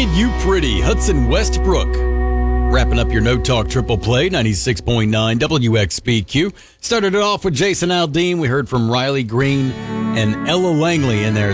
Painted You Pretty, Hudson Westbrook. Wrapping up your No Talk Triple Play, 96.9 WXBQ. Started it off with Jason Aldean. We heard from Riley Green and Ella Langley in there.